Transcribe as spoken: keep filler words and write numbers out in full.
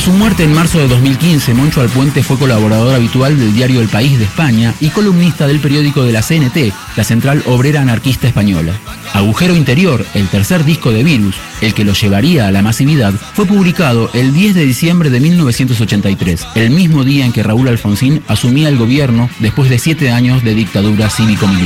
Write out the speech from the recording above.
Tras su muerte en marzo de dos mil quince, Moncho Alpuente fue colaborador habitual del diario El País de España y columnista del periódico de la C N T, la Central Obrera Anarquista Española. Agujero Interior, el tercer disco de Virus, el que lo llevaría a la masividad, fue publicado el diez de diciembre de mil novecientos ochenta y tres, el mismo día en que Raúl Alfonsín asumía el gobierno después de siete años de dictadura cívico-militar.